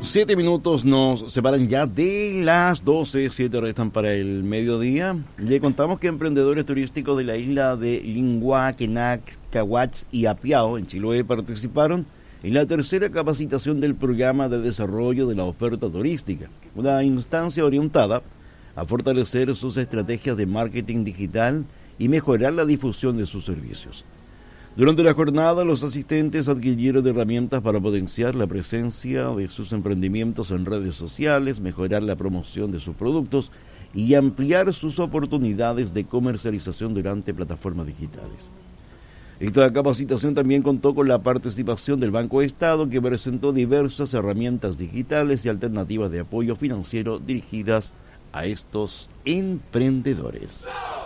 7 minutos nos separan ya de las 12, 7 restan para el mediodía. Le contamos que emprendedores turísticos de la isla de Lingua, Quenac, Cahuach y Apiao, en Chiloé, participaron en la tercera capacitación del programa de desarrollo de la oferta turística, una instancia orientada a fortalecer sus estrategias de marketing digital y mejorar la difusión de sus servicios. Durante la jornada, los asistentes adquirieron herramientas para potenciar la presencia de sus emprendimientos en redes sociales, mejorar la promoción de sus productos y ampliar sus oportunidades de comercialización durante plataformas digitales. Esta capacitación también contó con la participación del Banco Estado, que presentó diversas herramientas digitales y alternativas de apoyo financiero dirigidas a estos emprendedores.